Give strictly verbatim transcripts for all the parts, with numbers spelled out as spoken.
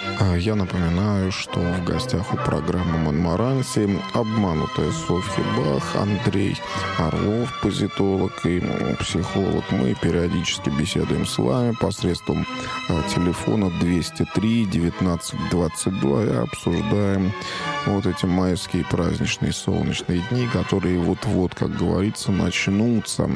Я напоминаю, что в гостях у программы «Монмаранси» обманутая Софья Бах, Андрей Орлов, позитолог и психолог. Мы периодически беседуем с вами посредством телефона двести три девятнадцать двадцать два и обсуждаем вот эти майские праздничные солнечные дни, которые вот-вот, как говорится, начнутся.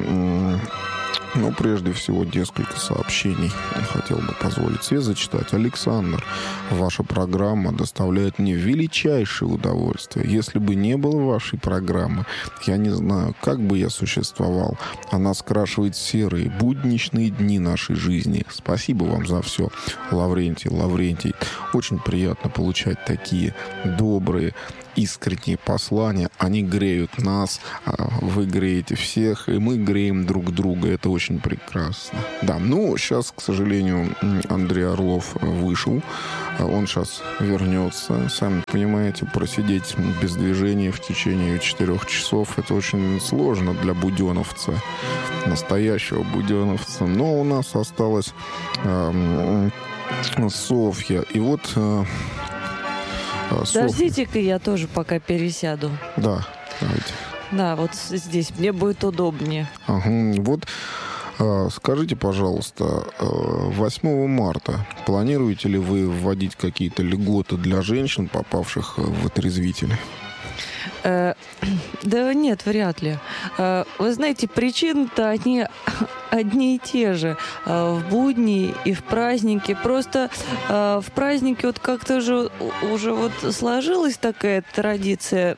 Но прежде всего несколько сообщений хотел бы позволить себе зачитать. Александр, ваша программа доставляет мне величайшее удовольствие. Если бы не было вашей программы, я не знаю, как бы я существовал. Она скрашивает серые, будничные дни нашей жизни. Спасибо вам за все, Лаврентий, Лаврентий. Очень приятно получать такие добрые, искренние послания. Они греют нас, вы греете всех, и мы греем друг друга. Это очень прекрасно. Да, ну, сейчас, к сожалению, Андрей Орлов вышел. Он сейчас вернется. Сами понимаете, просидеть без движения в течение четырех часов — это очень сложно для буденовца, настоящего буденовца. Но у нас осталась э, Софья. И вот... Э, Подождите-ка, я тоже пока пересяду. Да, давайте. Да, вот здесь мне будет удобнее. Ага, вот скажите, пожалуйста, восьмого марта планируете ли вы вводить какие-то льготы для женщин, попавших в отрезвители? Э, да нет, вряд ли. Э, вы знаете, причины-то они одни и те же. Э, в будни и в праздники. Просто э, в празднике вот как-то же уже вот сложилась такая традиция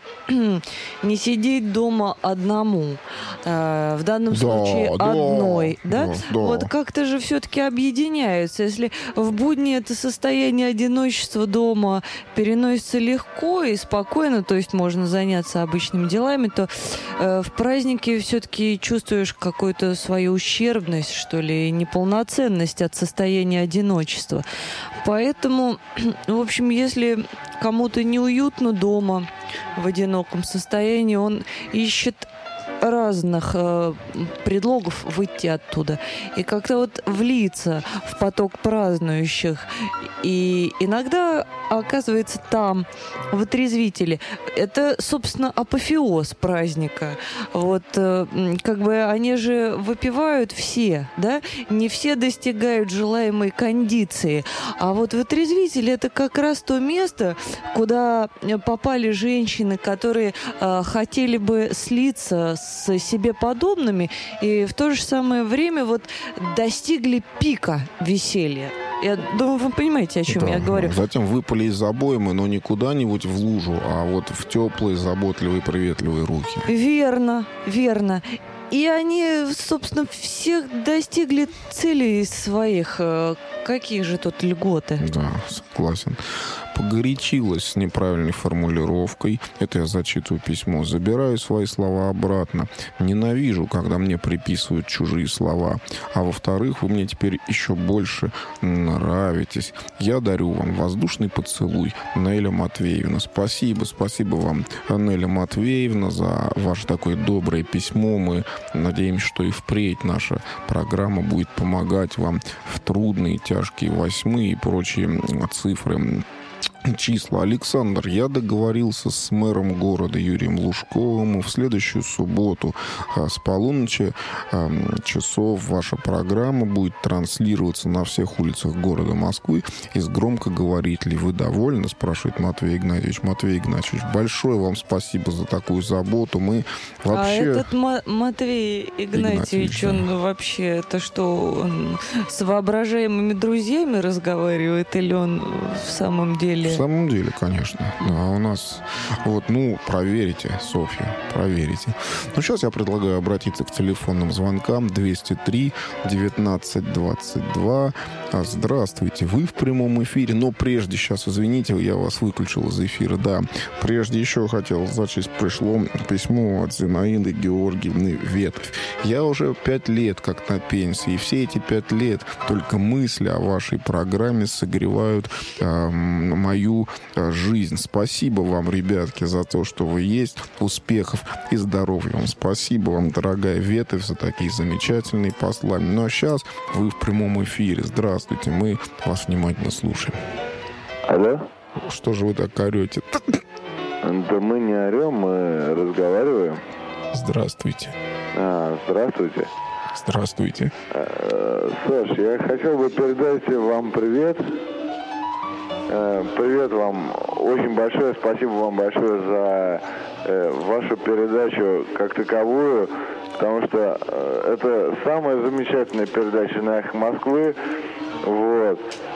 не сидеть дома одному. Э, в данном да, случае да, одной. Да? Да, да. Вот как-то же все-таки объединяются. Если в будни это состояние одиночества дома переносится легко и спокойно, то есть можно заняться обычными делами, то э, в празднике все-таки чувствуешь какую-то свою ущербность, что ли, неполноценность от состояния одиночества. Поэтому, в общем, если кому-то неуютно дома в одиноком состоянии, он ищет разных э, предлогов выйти оттуда и как-то вот влиться в поток празднующих. И иногда оказывается там, в отрезвителе. Это, собственно, апофеоз праздника. Вот э, как бы они же выпивают все, да? Не все достигают желаемой кондиции. А вот в отрезвителе это как раз то место, куда попали женщины, которые э, хотели бы слиться с себе подобными и в то же самое время вот достигли пика веселья. Я думаю, вы понимаете, о чем да. я говорю. Затем выпали из обоймы, но не куда-нибудь в лужу, а вот в теплые, заботливые, приветливые руки. Верно, верно. И они, собственно, всех достигли целей своих. Какие же тут льготы? Да, согласен. Погорячилась с неправильной формулировкой. Это я зачитываю письмо. Забираю свои слова обратно. Ненавижу, когда мне приписывают чужие слова. А во-вторых, вы мне теперь еще больше нравитесь. Я дарю вам воздушный поцелуй. Неля Матвеевна. Спасибо, спасибо вам, Неля Матвеевна, за ваше такое доброе письмо. Мы надеемся, что и впредь наша программа будет помогать вам в трудные, тяжкие восьмые и прочие цифры, числа. Александр, я договорился с мэром города Юрием Лужковым. В следующую субботу с полуночи часов ваша программа будет транслироваться на всех улицах города Москвы из громкоговорителей. Вы довольны? Спрашивает Матвей Игнатьевич. Матвей Игнатьевич, большое вам спасибо за такую заботу. Мы вообще... А этот Ма- Матвей Игнатьевич, Игнатьевич, он да. вообще, это что, он с воображаемыми друзьями разговаривает или он в самом деле... В самом деле, конечно. Да, у нас... Вот, ну, проверите, Софья, проверите. Ну, сейчас я предлагаю обратиться к телефонным звонкам двести три девятнадцать двадцать два. Здравствуйте, вы в прямом эфире. Но прежде, сейчас, извините, я вас выключил из эфира. Да, прежде еще хотел зачесть, пришло письмо от Зинаиды Георгиевны Ветвь. Я уже пять лет как на пенсии, и все эти пять лет только мысли о вашей программе согревают э, мою жизнь. Спасибо вам, ребятки, за то, что вы есть. Успехов и здоровья вам. Спасибо вам, дорогая Ветвь, за такие замечательные послания. Ну, а сейчас вы в прямом эфире. Здравствуйте, мы вас внимательно слушаем. Алло? Что же вы так орете? Да мы не орем, мы разговариваем. Здравствуйте. А, здравствуйте. Здравствуйте. А, Саш, я хотел бы передать вам привет. А, привет вам. Очень большое спасибо вам большое за э, вашу передачу как таковую, потому что э, это самая замечательная передача на «Эхо Москвы». Вот.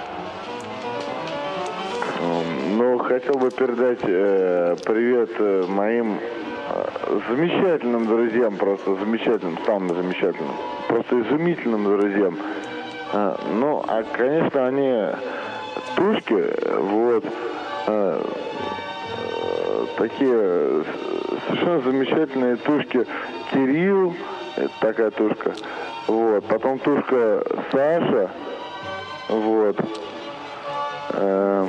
Ну, хотел бы передать э, привет э, моим э, замечательным друзьям, просто замечательным, самым замечательным, просто изумительным друзьям. А, ну, а, конечно, они тушки, вот, э, э, такие совершенно замечательные тушки. Кирилл, это такая тушка, вот, потом тушка Саша, вот, э,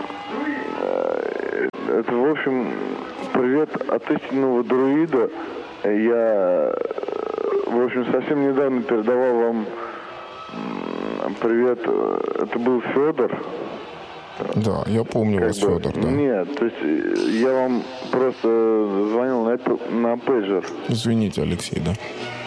это, в общем, привет от истинного друида. Я, в общем, совсем недавно передавал вам привет. Это был Федор. Да, я помню как вас, бы, Федор, да. Нет, то есть я вам просто звонил на, на пейджер. Извините, Алексей, да.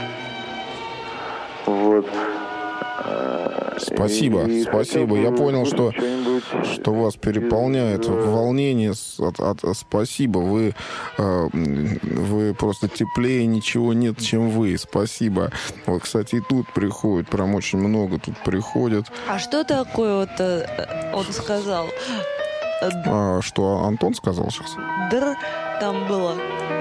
Вот. Спасибо, и спасибо. Я понял, что, что вас переполняет из... волнение. От, от, спасибо. Вы, э, вы просто теплее ничего нет, чем вы. Спасибо. Вот, кстати, и тут приходит, прям очень много тут приходит. А что такое вот э, он сказал? А, что Антон сказал сейчас? Др там было.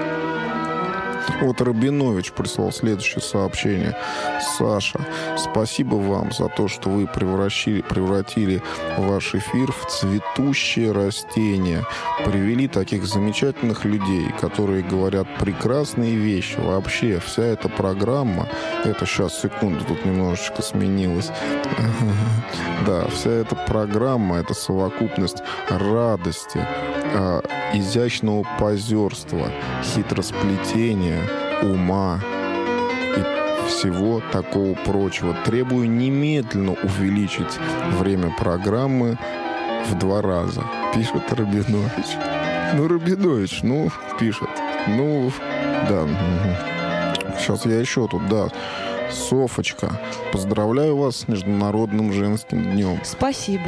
Вот Рабинович прислал следующее сообщение. Саша, спасибо вам за то, что вы превратили, превратили ваш эфир в цветущее растение. Привели таких замечательных людей, которые говорят прекрасные вещи. Вообще, вся эта программа... Это сейчас, секунду, тут немножечко сменилось. Да, вся эта программа, это совокупность радости, изящного позерства, хитросплетения, ума и всего такого прочего. Требую немедленно увеличить время программы в два раза. Пишет Рабинович. Ну, Рабинович, ну, пишет. Ну, да. Сейчас я еще тут, да. Софочка, поздравляю вас с Международным женским днем. Спасибо.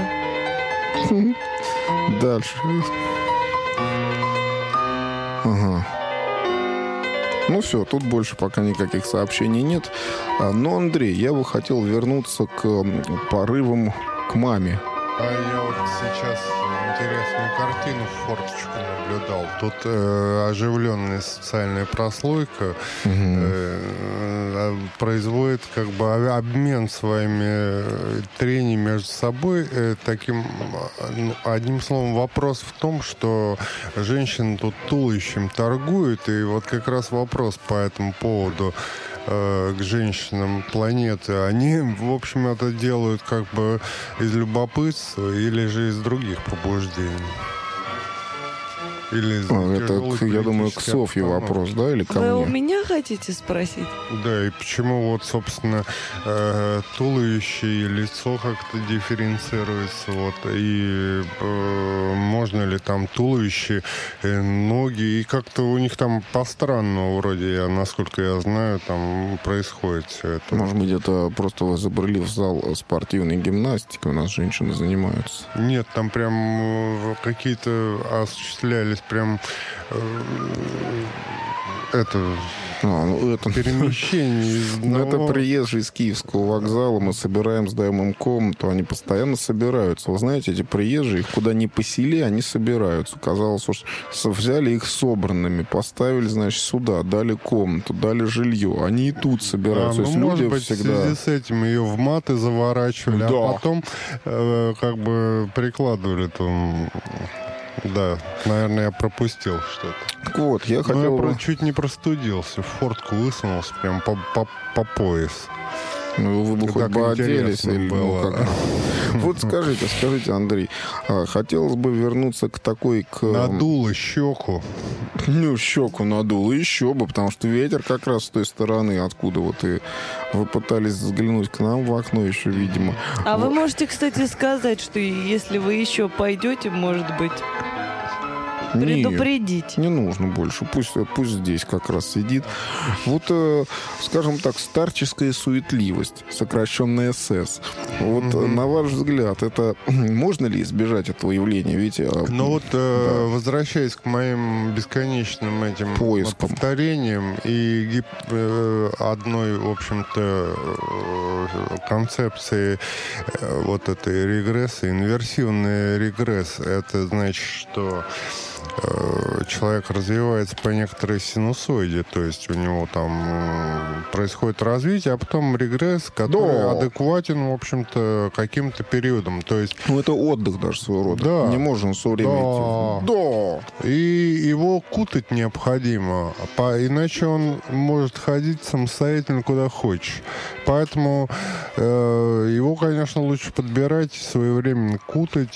Дальше. Ага. Ну все, тут больше пока никаких сообщений нет. Но, Андрей, я бы хотел вернуться к порывам к маме. А я вот сейчас интересную картину в форточку наблюдал. Тут э, оживленная социальная прослойка угу. э, производит как бы обмен своими трениями между собой. Э, таким, ну, одним словом, вопрос в том, что женщины тут туловищем торгуют. И вот как раз вопрос по этому поводу к женщинам планеты, они, в общем, это делают как бы из любопытства или же из других побуждений. Или а, это, я думаю, к Софье вопрос, да, или ко Вы мне? у меня хотите спросить? Да, и почему вот, собственно, э, туловище и лицо как-то дифференцируется, вот, и э, можно ли там туловище, э, ноги, и как-то у них там по-странному вроде, я, насколько я знаю, там происходит все это. Может быть, это просто вы забрали в зал спортивной гимнастики, у нас женщины занимаются? Нет, там прям какие-то осуществлялись прям э, это, а, ну, это перемещение из одного... Это приезжие с Киевского вокзала, мы собираем, сдаем им комнату, они постоянно собираются. Вы знаете, эти приезжие, их куда ни посели, они собираются. Казалось, что взяли их собранными, поставили, значит, сюда, дали комнату, дали жилье. Они и тут собираются. А, То ну, есть может люди быть, всегда... в связи с этим ее в маты заворачивали, да. А потом э, как бы прикладывали там... Да, наверное, я пропустил что-то. Так вот, я хотел... Но я про- чуть не простудился, в фортку высунулся прям по, по, по пояс. Ну, вы бы Как хоть бы оделись. Или, было. Ну, как... Вот скажите, скажите, Андрей, хотелось бы вернуться к такой... К... Надуло щеку. Ну, щеку надуло, еще бы, потому что ветер как раз с той стороны, откуда вот и вы пытались взглянуть к нам в окно еще, видимо. А вот. Вы можете, кстати, сказать, что если вы еще пойдете, может быть... предупредить. Не, не нужно больше. Пусть, пусть здесь как раз сидит. Вот, э, скажем так, старческая суетливость, сокращенная СС. Вот, mm-hmm. на ваш взгляд, это можно ли избежать этого явления? Ведь, ну вот, э, да. возвращаясь к моим бесконечным этим поискам, повторениям и гип, э, одной, в общем-то, э, концепции э, вот этой регресса, инверсивный регресс, это значит, что человек развивается по некоторой синусоиде, то есть у него там происходит развитие, а потом регресс, который да. адекватен, в общем-то, каким-то периодом. То есть... Ну, это отдых даже своего рода. Да. Не можно все время да. идти. Да. И его кутать необходимо, иначе он может ходить самостоятельно куда хочешь. Поэтому э, его, конечно, лучше подбирать, своевременно кутать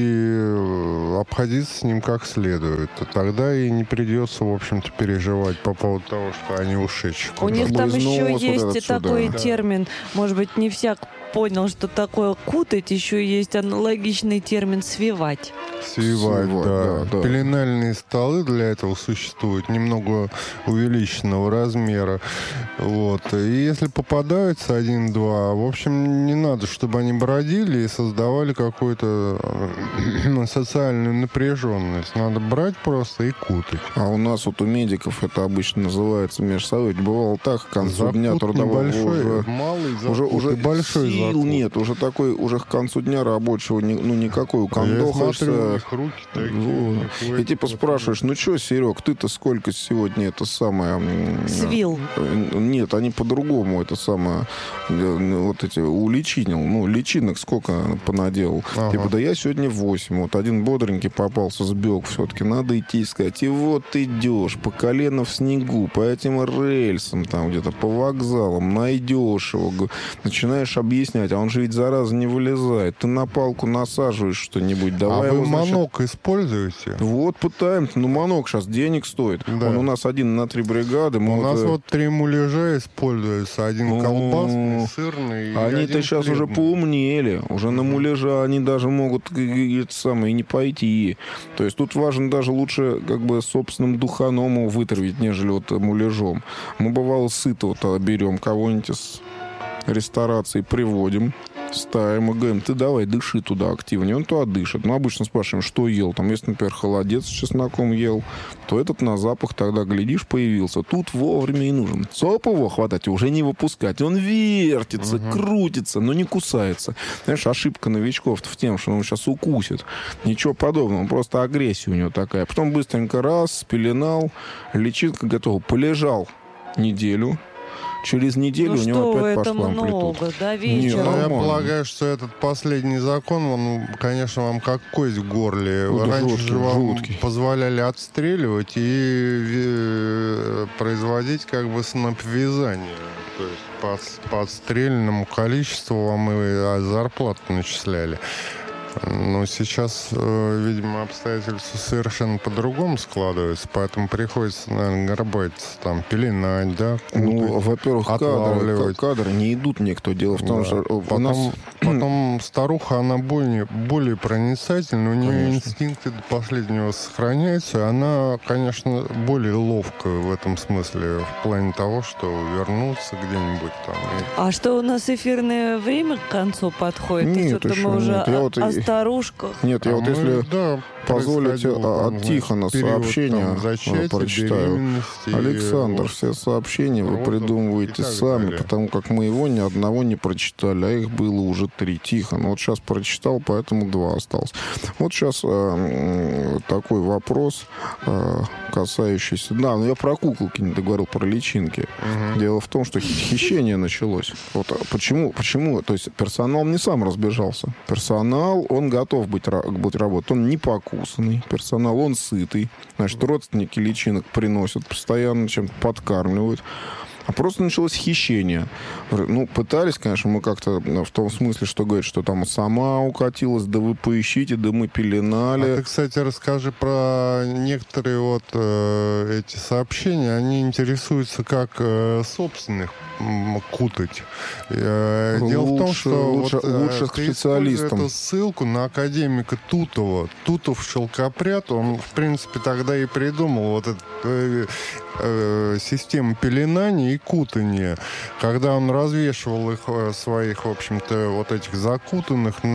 и обходиться с ним как следует. Тогда и не придется, в общем-то, переживать по поводу того, что они ушедшие. У них там еще вот есть и такой да. термин, может быть, не всяк понял, что такое кутать, еще есть аналогичный термин свивать. Свивать, Свивать да. Да, да. Пеленальные столы для этого существуют, немного увеличенного размера. Вот. И если попадаются один-два, в общем, не надо, чтобы они бродили и создавали какую-то социальную напряженность. Надо брать просто и кутать. А у нас вот у медиков это обычно называется межсовет. Бывало так, к концу запут дня трудового уже, малый запут, уже, уже большой сил запут. Нет, уже такой, уже к концу дня рабочего, ну, никакой укандохаешься. Руки такие, вот. И типа спрашиваешь, ну что, Серег, ты-то сколько сегодня это самое... Свил. Нет, они по-другому это самое, вот эти, уличинил. Ну, личинок сколько понаделал. Ага. Типа, да я сегодня восемь. Вот один бодренький попался, сбег все-таки. Надо идти искать. И вот ты идешь по колено в снегу, по этим рельсам, там где-то по вокзалам, найдешь его, начинаешь объяснять, а он же ведь, зараза, не вылезает. Ты на палку насаживаешь что-нибудь, давай а его, вы значит... манок используете? Вот, пытаемся. Ну, манок сейчас денег стоит. Да. Он у нас один на три бригады. У вот... нас вот три муляжа используются. Один ну, колбасный, сырный. Они-то сейчас хлебный. уже поумнели. Уже на муляжа они даже могут это самое, не пойти. То есть тут важно даже лучше как бы собственным духаном вытравить, нежели вот муляжом. Мы, бывало, сыто вот берем кого-нибудь из ресторации, приводим, ставим и говорим, ты давай дыши туда активнее. Он туда дышит. Ну, обычно спрашиваем, что ел. Там, если, например, холодец с чесноком ел, то этот на запах тогда, глядишь, появился. Тут вовремя и нужен. Соп его хватать и уже не выпускать. Он вертится, uh-huh. крутится, но не кусается. Знаешь, ошибка новичков в тем, что он сейчас укусит. Ничего подобного. Просто агрессия у него такая. Потом быстренько раз, спеленал, личинка готова. Полежал неделю. Через неделю ну у него опять это пошла много, амплитуда. Да, вечером. Ну, я полагаю, что этот последний закон, он, конечно, вам как кость в горле. Ну, Раньше жуткий, же вам жуткий. позволяли отстреливать и производить как бы сноповязание. То есть по, по отстрельному количеству вам и зарплату начисляли. Но сейчас, видимо, обстоятельства совершенно по-другому складываются, поэтому приходится, наверное, горбатиться, там, пеленать, да? Ну, во-первых, кадры, кадры не идут никто. Дело в том, да. что потом, у нас... потом старуха, она более, более проницательна, у нее конечно. Инстинкты до последнего сохраняются, и она, конечно, более ловкая в этом смысле, в плане того, что вернуться где-нибудь там. И... А что у нас эфирное время к концу подходит? Нет, что-то мы уже нет. Я о, вот... о старушках. Нет, я а вот мы, если да, позволите от Тихона сообщение зачатия, прочитаю. Александр, все сообщения вы придумываете сами, далее. Потому как мы его ни одного не прочитали, а их было уже три. Тихон, вот сейчас прочитал, поэтому два осталось. Вот сейчас э, такой вопрос, э, касающийся... Да, но я про куколки не договорил, про личинки. Угу. Дело в том, что хищение началось. Вот почему, почему? То есть персонал не сам разбежался. Персонал, он готов быть, быть работать. Он не покусанный. Персонал, он сытый. Значит, родственники личинок приносят, постоянно чем-то подкармливают. а просто началось хищение. Ну, пытались, конечно, мы как-то в том смысле, что говорит, что там сама укатилась, да вы поищите, да мы пеленали. А ты, кстати, расскажи про некоторые вот э, эти сообщения. Они интересуются, как э, собственных кутать. Э, лучше, дело в том, что лучше, вот, лучше э, к ты специалистам. эту ссылку на академика Тутова. Тутов шелкопряд, он, в принципе, тогда и придумал вот эту э, э, систему пеленания и кутания, когда он развешивал их, своих, в общем-то, вот этих закутанных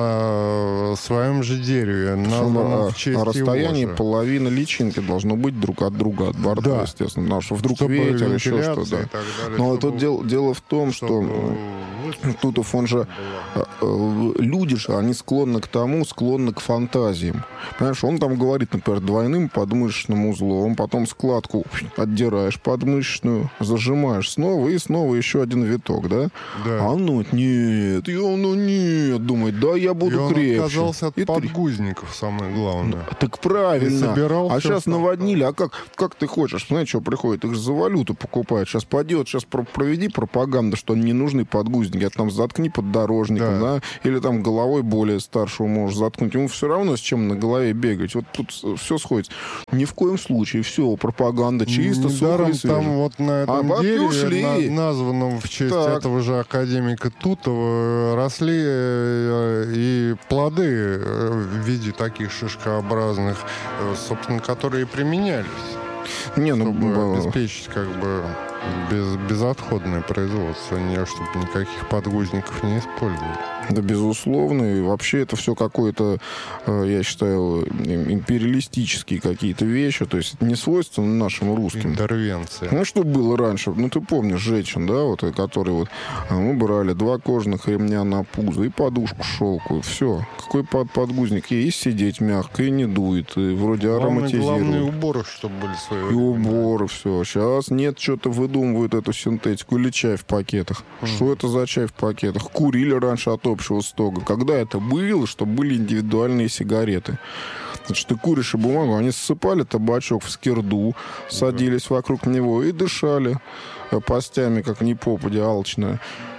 на своем же дереве, названном в честь о расстоянии его же. половины личинки должно быть друг от друга, от борта, Да. естественно, потому что вдруг Чтобы ветер, еще вентиляция что-то. и так далее, Но чтобы- тут дело, дело в том, что чтобы Тутов, он же... э, Люди же, они склонны к тому, склонны к фантазиям. Понимаешь, он там говорит, например, двойным подмышечным узлом, потом складку отдираешь подмышечную, зажимаешь снова и снова еще один виток, да? Да. А ну нет, и он, ну нет, думает, да, я буду И он крепче. отказался от И три. подгузников, самое главное. Так правильно. И собирал а всё, сейчас что наводнили. А как, как ты хочешь? Знаешь, что приходит? Их же за валюту покупают. Сейчас пойдет, сейчас про- проведи пропаганду, что не нужны подгузники. А там заткни поддорожником, да. Да. Или там головой более старшего можешь заткнуть. Ему все равно с чем на голове бегать. Вот тут все сходится. Ни в коем случае. Все, пропаганда чисто, сухо Недаром и свежо. там вот на этом А дереве, ушли. на- названном в честь Так. этого же академика Тутова, росли э, и плоды э, в виде таких шишкообразных, э, собственно, которые применялись, Не, ну, чтобы б- обеспечить как бы без, безотходное производство, не чтобы никаких подгузников не использовали. да, безусловно. И вообще это все какое-то, э, я считаю, им- империалистические какие-то вещи. То есть это не свойственно нашим русским. Интервенция. Ну, что было раньше? Ну, ты помнишь женщин, да, вот, э, которые вот... а, Мы брали два кожаных ремня на пузо и подушку шелковую. Все. Какой под подгузник? И сидеть мягко, и не дует, и вроде Главное, ароматизирует. главные уборы, чтобы были свои. И уборы, все. Сейчас нет, что-то выдумывают эту синтетику. Или чай в пакетах. Что это за чай в пакетах? Курили раньше от общего стога. Когда это было, чтобы были индивидуальные сигареты? Значит, ты куришь и бумагу, они ссыпали табачок в скирду, садились вокруг него и дышали э, постями, как не попадя, алчная.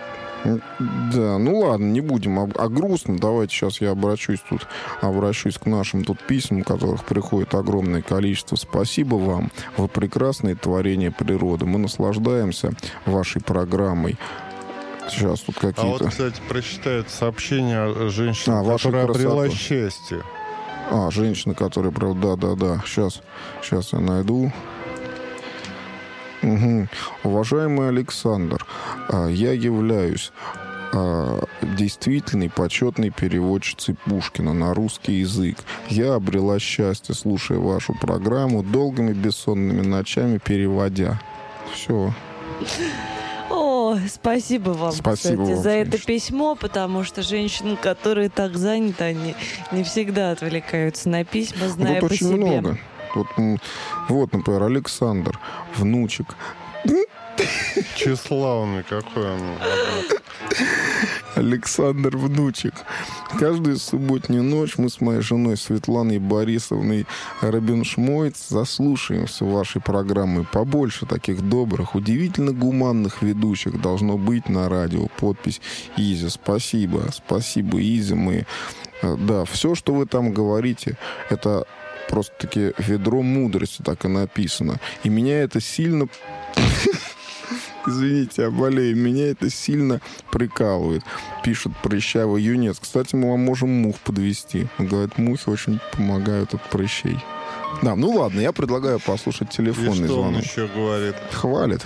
Да, ну ладно, не будем о, о грустном. Давайте сейчас я обращусь тут, обращусь к нашим тут письмам, которых приходит огромное количество. Спасибо вам. Вы прекрасные творения природы. Мы наслаждаемся вашей программой. Сейчас тут А вот, какие-то... кстати, прочитают сообщение женщины, А, ваша которая обрела красота. счастье. А, женщина, которая... прав- Да, да, да. Сейчас, сейчас я найду. Угу. Уважаемый Александр, а, я являюсь а, действительной почетной переводчицей Пушкина на русский язык. Я обрела счастье, слушая вашу программу, долгими бессонными ночами переводя. Все. О, спасибо вам, Спасибо кстати, вам, за это Женщина. письмо, потому что женщины, которые так заняты, они не всегда отвлекаются на письма, зная Тут по очень себе. много. Вот, м, вот, например, Александр, внучек. Тщеславный какой он. Александр Внучек. Каждую субботнюю ночь мы с моей женой Светланой Борисовной Рабиншмойц заслушаемся вашей программы. Побольше таких добрых, удивительно гуманных ведущих должно быть на радио. Подпись Изя. Спасибо. Спасибо, Изя. Мы... э, Да, все, что вы там говорите, это просто-таки ведро мудрости, так и написано. И меня это сильно... Извините, я болею. Меня это сильно прикалывает. Пишет прыщавый юнец. Кстати, мы вам можем мух подвести. Он говорит, мухи очень помогают от прыщей. Да, ну ладно, я предлагаю послушать И телефонный что он звонок. еще говорит? Хвалит.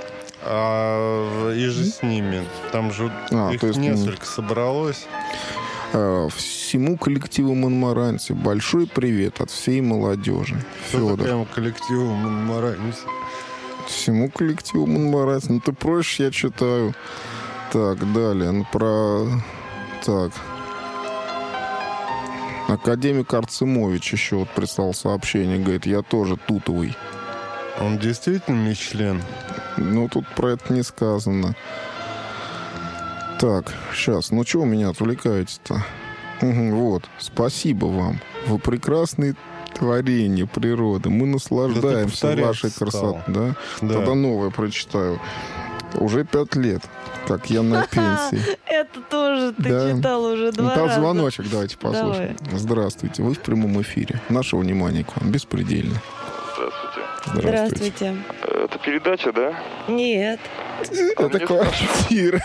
А, и же с ними. Там же А, их то есть, несколько собралось. Э, Всему коллективу Монмаранси большой привет от всей молодежи. Что Федор. такое коллективу Монмаранси? Всему коллективу Монмаранси. Ну, ты проще, я читаю. Так, далее. Ну, про... Так. Академик Арцемович еще вот прислал сообщение. Говорит, я тоже тутовый. Он действительно не член? Ну, тут про это не сказано. Так, сейчас. Ну, что вы меня отвлекаете-то? Угу, вот. Спасибо вам. Вы прекрасные творение природы. Мы наслаждаемся повторять вашей стал. красотой. Да? Да. Тогда новое прочитаю. Уже пять лет, как я на пенсии. Это тоже ты Да. читал уже Ну, два там раза. звоночек, давайте послушаем. Здравствуйте, вы в прямом эфире. Наше внимание к вам беспредельно. Здравствуйте. Здравствуйте. Здравствуйте. Это передача, да? Нет. А Это мне квартира.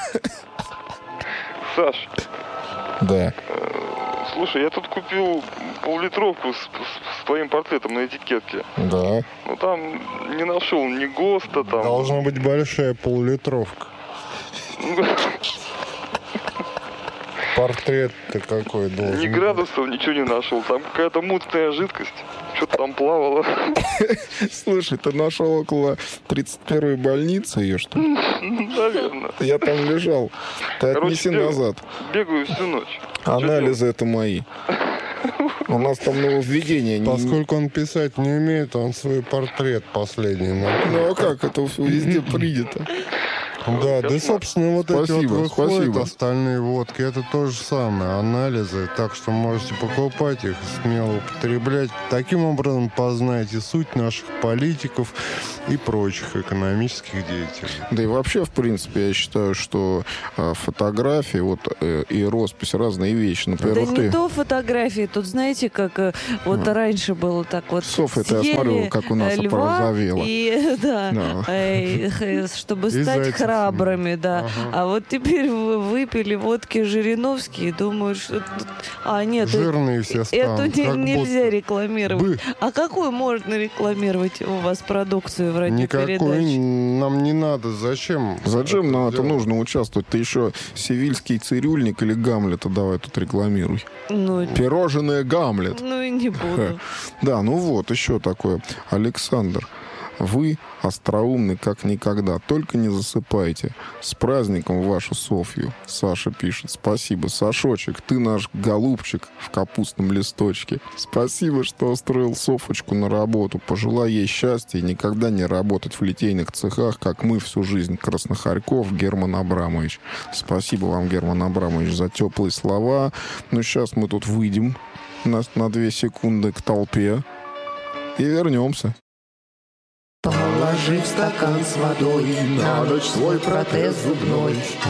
Саш, Да. слушай, я тут купил пол-литровку с, с- с твоим портретом на этикетке. Да. Ну там не нашел ни ГОСТа, там. Должна быть большая полулитровка. Портрет-то какой должен Ни быть? градусов, ничего не нашел. Там какая-то мутная жидкость. Что-то там плавало. Слушай, ты нашел около тридцать первой больницы ее, что ли? Наверное. Я там лежал. Ты Короче, отнеси бегаю. назад. Бегаю всю ночь. Анализы это мои. У нас там нововведение. не- Поскольку он писать не умеет, он свой портрет последний. Ну написал. а как это везде принято? Да, да, собственно, вот эти Спасибо, вот выходят спасибо. остальные водки, это то же самое, анализы, так что можете покупать их, смело употреблять. Таким образом познаете суть наших политиков и прочих экономических деятелей. Да и вообще, в принципе, я считаю, что э, фотографии вот, э, и роспись разные вещи. Да Например, не ты... то фотографии. Тут, знаете, как э, вот А. раньше было так вот. Софья, ты, я съели, смотрю, как у нас э, льва, порозовела. И, да, Да. э, э, чтобы И стать зайцев. храбрыми, да. Ага. А вот теперь вы выпили водки Жириновские и думают, что... тут- А, нет, э, Жирные все станут. эту не- как нельзя будто рекламировать. бы. А какую можно рекламировать у вас продукцию в Никакой радиопередаче? нам не надо. Зачем? Зачем нам это делать? нужно участвовать? Ты еще севильский цирюльник или Гамлета давай тут рекламируй. Ну, Пирожное Гамлет. ну и не буду. Да, ну вот, еще такое. Александр, вы остроумны как никогда. Только не засыпайте. С праздником вашу Софью. Саша пишет. Спасибо, Сашочек. Ты наш голубчик в капустном листочке. Спасибо, что устроил Софочку на работу. Пожелай ей счастья и никогда не работать в литейных цехах, как мы всю жизнь. Краснохарьков Герман Абрамович. Спасибо вам, Герман Абрамович, за теплые слова. Ну, сейчас мы тут выйдем на, на две секунды к толпе и вернемся. Положи в стакан с водой на ночь свой протез зубной.